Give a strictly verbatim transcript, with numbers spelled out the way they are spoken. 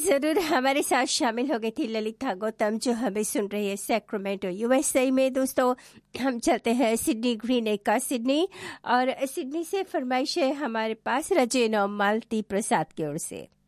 जरूर हमारे साथ शामिल हो गई थी ललिता गौतम, जो हमें सुन रही है सैक्रामेंटो यूएसए में। दोस्तों हम चलते हैं सिडनी ग्रीन का सिडनी, और सिडनी से फरमाइश है हमारे पास रजेन और मालती प्रसाद की ओर से।